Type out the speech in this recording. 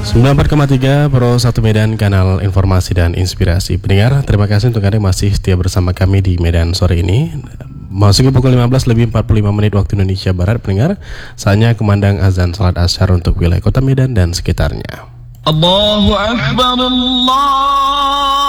94,3 Pro 1 Medan, kanal informasi dan inspirasi. Pendengar, terima kasih untuk Anda yang masih setia bersama kami di Medan sore ini. Masuk ke pukul 15 lebih 45 menit waktu Indonesia Barat, pendengar. Saatnya kumandang azan salat asyar untuk wilayah kota Medan dan sekitarnya. Allahu Akbar, Allah.